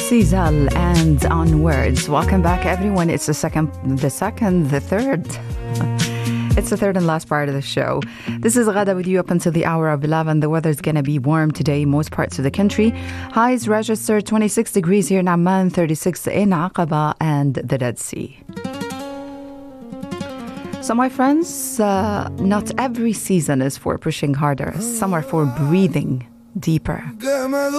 Cizal and Onwards. Welcome back, everyone. It's the third. It's the third and last part of the show. This is Ghada with you up until the hour of 11. The weather's going to be warm today in most parts of the country. Highs registered 26 degrees here in Amman, 36 in Aqaba and the Dead Sea. So my friends, not every season is for pushing harder. Some are for breathing deeper.